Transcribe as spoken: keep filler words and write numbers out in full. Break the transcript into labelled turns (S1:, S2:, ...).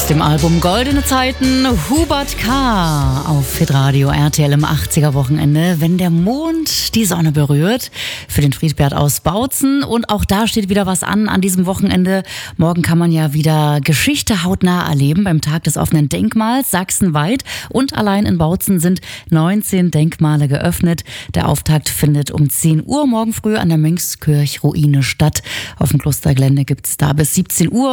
S1: dem Album Goldene Zeiten, Hubert K. auf Hitradio R T L im achtziger-Wochenende, wenn der Mond die Sonne berührt, für den Friedbert aus Bautzen. Und auch da steht wieder was an an diesem Wochenende. Morgen kann man ja wieder Geschichte hautnah erleben beim Tag des offenen Denkmals sachsenweit. Und allein in Bautzen sind neunzehn Denkmale geöffnet. Der Auftakt findet um zehn Uhr morgen früh an der Mönchskirch-Ruine statt. Auf dem Klostergelände gibt es da bis siebzehn Uhr